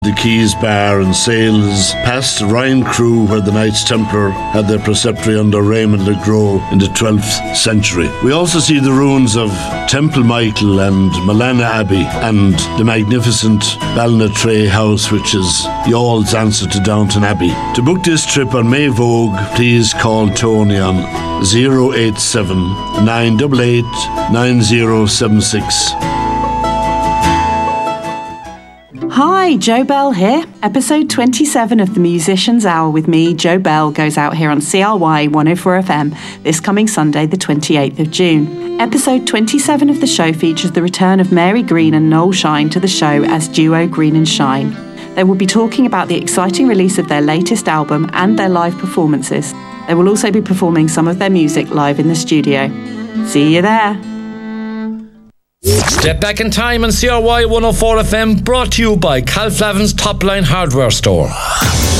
The Keys Bar and Sales, past Ryan Crew where the Knights Templar had their preceptory under Raymond le Gros in the 12th century. We also see the ruins of Temple Michael and Malana Abbey and the magnificent Ballinatray House, which is Youghall's answer to Downton Abbey. To book this trip on May Vogue, please call Tony on 087 988 9076. Hi, Jo Bell here. Episode 27 of the Musicians Hour with me, Jo Bell, goes out here on CRY 104 FM this coming Sunday, the 28th of June. Episode 27 of the show features the return of Mary Green and Noel Shine to the show as duo Green and Shine. They will be talking about the exciting release of their latest album and their live performances. They will also be performing some of their music live in the studio. See you there. Step back in time and CRY 104 FM, brought to you by Cal Flavin's Top Line Hardware Store.